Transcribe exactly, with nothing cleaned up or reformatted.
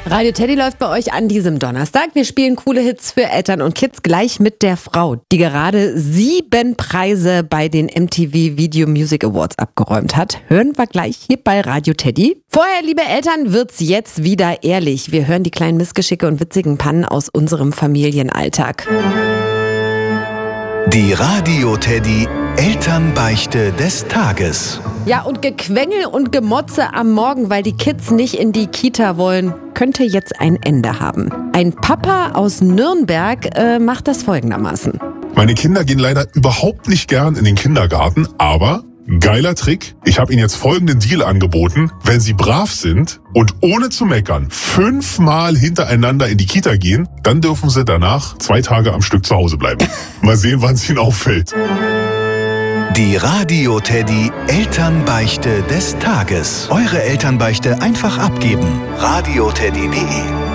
Radio Teddy läuft bei euch an diesem Donnerstag. Wir spielen coole Hits für Eltern und Kids gleich mit der Frau, die gerade sieben Preise bei den M T V Video Music Awards abgeräumt hat. Hören wir gleich hier bei Radio Teddy. Vorher, liebe Eltern, wird's jetzt wieder ehrlich. Wir hören die kleinen Missgeschicke und witzigen Pannen aus unserem Familienalltag. Die Radio Teddy Elternbeichte des Tages. Ja, und Gequengel und Gemotze am Morgen, weil die Kids nicht in die Kita wollen, könnte jetzt ein Ende haben. Ein Papa aus Nürnberg äh, macht das folgendermaßen. Meine Kinder gehen leider überhaupt nicht gern in den Kindergarten, aber geiler Trick, ich habe ihnen jetzt folgenden Deal angeboten. Wenn sie brav sind und ohne zu meckern fünfmal hintereinander in die Kita gehen, dann dürfen sie danach zwei Tage am Stück zu Hause bleiben. Mal sehen, wann es ihnen auffällt. Die Radio Teddy Elternbeichte des Tages. Eure Elternbeichte einfach abgeben. radio teddy punkt de